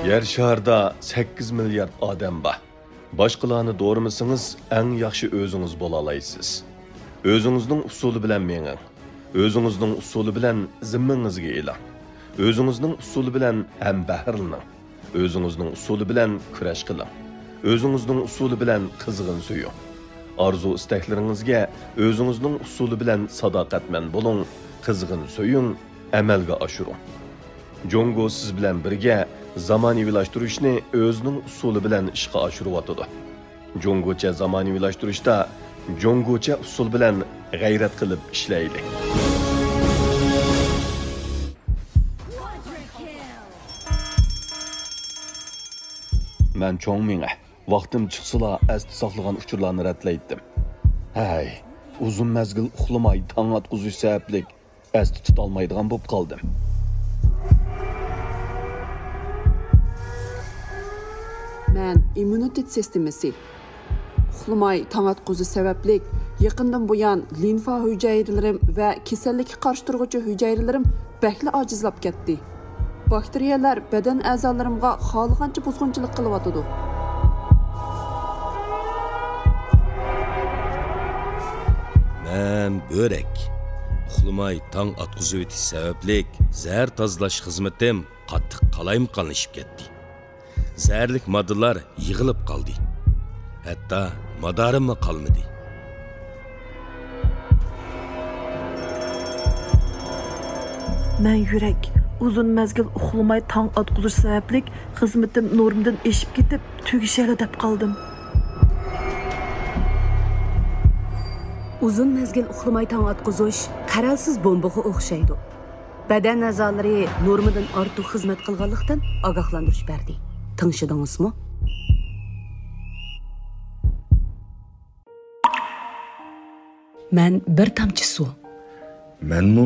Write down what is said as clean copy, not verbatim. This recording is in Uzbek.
Yer şarda 8 milyard odam bor. Boshqalarni do'rimisingiz, eng yaxshi o'zingiz bo'la olasiz. O'zingizning usuli bilan menging. O'zingizning usuli bilan zimmangizga eling. O'zingizning usuli bilan ham bahrlaning. O'zingizning usuli bilan kurash qiling. O'zingizning usuli bilan qizg'in suying. Arzu istaklaringizga o'zingizning usuli bilan sadoqatman bo'ling, qizg'in suying, amalga oshiring. Jongo siz bilan birga zamonaviylashtirishni o'zining usuli bilan ishga oshiryotdi. Jongocha zamonaviylashtirishda jongocha usul bilan g'ayrat qilib ishlaydi. Men cho'ng menga vaqtim chiqsala asti saqlagan uchurlarni ratlaydim. Hay, uzun mezgil uxlamay tong atquzish sababli asti tutolmaydigan bo'lib qoldim. Men immunitet sistemasi uxlamay tong atquzish sababli yaqindan buyon limfa hujayralarim va kasallikka qarshi turuvchi hujayralarim bakli ojizlab ketdi. Bakteriyalar badan a'zolarimga xohlagancha buzg'unchilik qilyotdi. Men börek. Uxlamay tong atquzish o'tish sababli zahar tozalash xizmatim qattiq qalayimqonlashib ketdi. Zərlik moddalar yığılıb qaldı. Hətta madarim qalmadı. Mən yürək uzun məzgil uxlamay tong atquzish sababli xizmatim normdan eşib ketib tugishali deb qoldim. Uzun mezgil uxlamay tong atquzish qaralsiz bombaga o'xshaydi. Badan a'zolari normadan ortiq xizmat qilganlikdan ogohlantirish berdi. Tanışdыңызmı? Мен bir тамчы su. Menmi